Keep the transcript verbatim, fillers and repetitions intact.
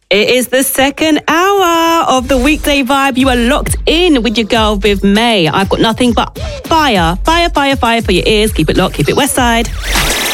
It is the second hour of the weekday vibe. You are locked in with your girl, Viv May. I've got nothing but fire, fire, fire, fire for your ears. Keep it locked, keep it Westside.